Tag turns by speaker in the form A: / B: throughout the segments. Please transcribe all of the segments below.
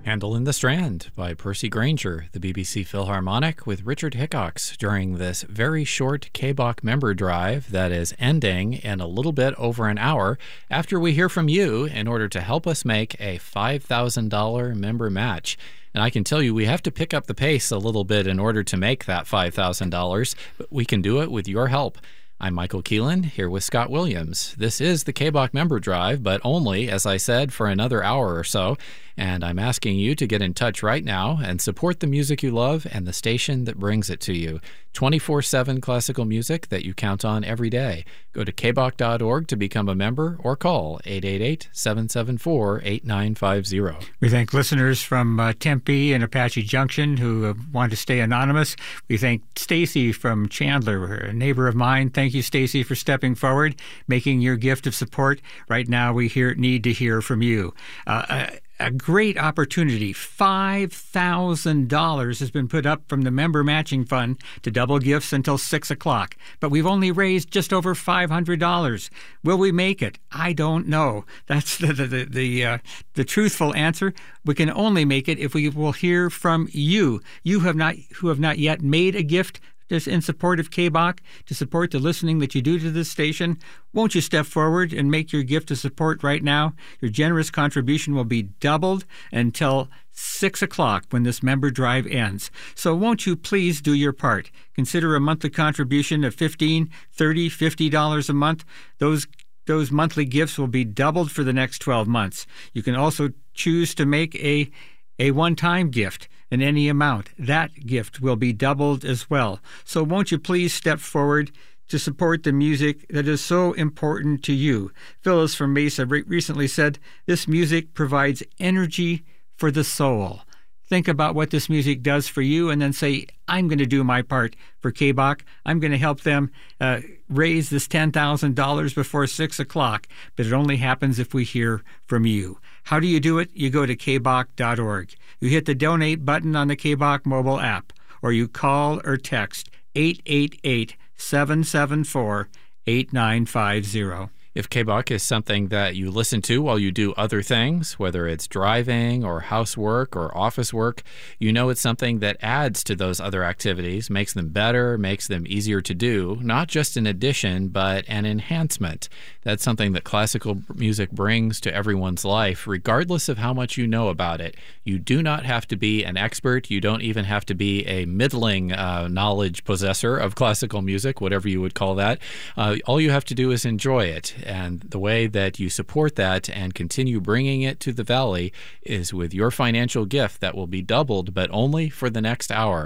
A: Handel in the Strand by Percy Grainger, the BBC Philharmonic with Richard Hickox during this very short KBOC member drive that is ending in a little bit over an hour after we hear from you in order to help us make a $5,000 member match. And I can tell you we have to pick up the pace a little bit in order to make that $5,000, but we can do it with your help. I'm Michael Keelan, here with Scott Williams. This is the KBOC Member Drive, but only, as I said, for another hour or so. And I'm asking you to get in touch right now and support the music you love and the station that brings it to you. 24/7 classical music that you count on every day. Go to kboc.org to become a member or call 888-774-8950.
B: We thank listeners from Tempe and Apache Junction who want to stay anonymous. We thank Stacy from Chandler, a neighbor of mine. Thank you, Stacy, for stepping forward, making your gift of support. Right now, we need to hear from you. A great opportunity. $5,000 has been put up from the member matching fund to double gifts until 6 o'clock. But we've only raised just over $500. Will we make it? I don't know. That's the truthful answer. We can only make it if we will hear from you. You who have not yet made a gift just in support of KBOC, to support the listening that you do to this station. Won't you step forward and make your gift of support right now? Your generous contribution will be doubled until 6 o'clock when this member drive ends. So won't you please do your part? Consider a monthly contribution of $15, $30, $50 a month. Those monthly gifts will be doubled for the next 12 months. You can also choose to make a one-time gift in any amount. That gift will be doubled as well. So won't you please step forward to support the music that is so important to you? Phyllis from Mesa recently said, "This music provides energy for the soul." Think about what this music does for you and then say, I'm going to do my part for KBOC. I'm going to help them raise this $10,000 before 6 o'clock. But it only happens if we hear from you. How do you do it? You go to kboc.org. You hit the donate button on the KBOC mobile app, or you call or text 888-774-8950.
A: If KBOC is something that you listen to while you do other things, whether it's driving or housework or office work, you know it's something that adds to those other activities, makes them better, makes them easier to do, not just an addition, but an enhancement. That's something that classical music brings to everyone's life, regardless of how much you know about it. You do not have to be an expert. You don't even have to be a middling knowledge possessor of classical music, whatever you would call that. All you have to do is enjoy it. And the way that you support that and continue bringing it to the Valley is with your financial gift that will be doubled, but only for the next hour.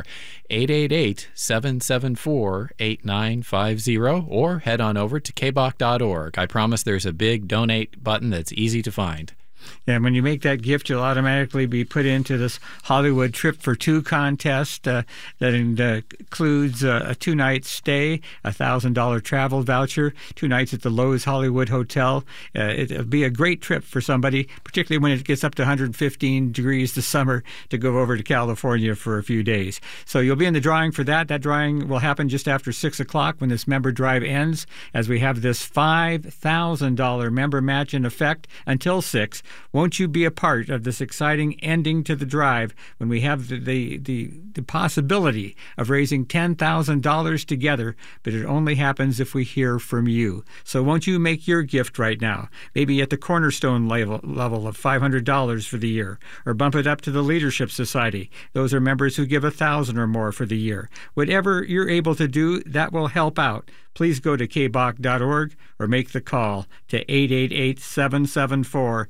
A: 888-774-8950, or head on over to kboc.org. I promise there's a big donate button that's easy to find.
B: And when you make that gift, you'll automatically be put into this Hollywood Trip for Two contest that includes a 2-night stay, a $1,000 travel voucher, 2 nights at the Lowe's Hollywood Hotel. It'll be a great trip for somebody, particularly when it gets up to 115 degrees this summer, to go over to California for a few days. So you'll be in the drawing for that. That drawing will happen just after 6 o'clock when this member drive ends, as we have this $5,000 member match in effect until 6. Won't you be a part of this exciting ending to the drive when we have the possibility of raising $10,000 together, but it only happens if we hear from you. So won't you make your gift right now, maybe at the Cornerstone level of $500 for the year, or bump it up to the Leadership Society. Those are members who give $1,000 or more for the year. Whatever you're able to do, that will help out. Please go to kboc.org or make the call to 888-774-8950.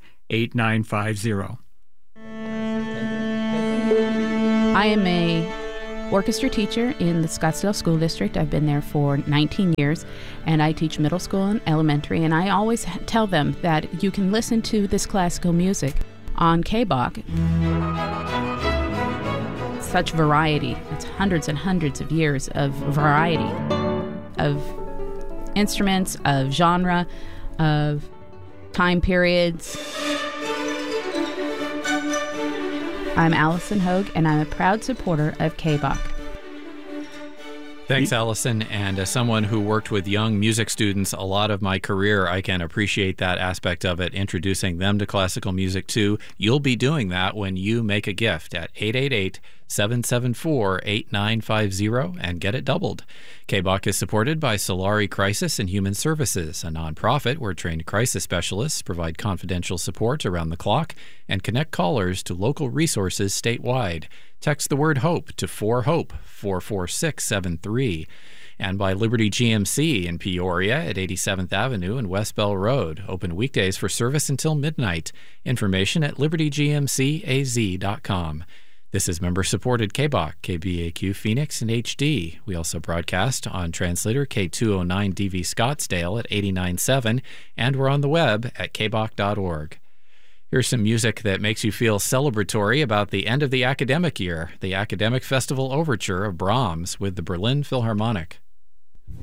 C: I am a orchestra teacher in the Scottsdale School District. I've been there for 19 years, and I teach middle school and elementary, and I always tell them that you can listen to this classical music on KBOC. Such variety. It's hundreds and hundreds of years of variety of instruments, of genre, of time periods. I'm Allison Hogue, and I'm a proud supporter of KBOC.
A: Thanks, Allison. And as someone who worked with young music students a lot of my career, I can appreciate that aspect of it, introducing them to classical music too. You'll be doing that when you make a gift at 888-774-8950 and get it doubled. KBOC is supported by Solari Crisis and Human Services, a nonprofit where trained crisis specialists provide confidential support around the clock and connect callers to local resources statewide. Text the word HOPE to 4HOPE, 44673. And by Liberty GMC in Peoria at 87th Avenue and West Bell Road. Open weekdays for service until midnight. Information at libertygmcaz.com. This is member-supported KBOC, KBAQ Phoenix and HD. We also broadcast on translator K209DV Scottsdale at 89.7, and we're on the web at kboc.org. Here's some music that makes you feel celebratory about the end of the academic year, the Academic Festival Overture of Brahms with the Berlin Philharmonic.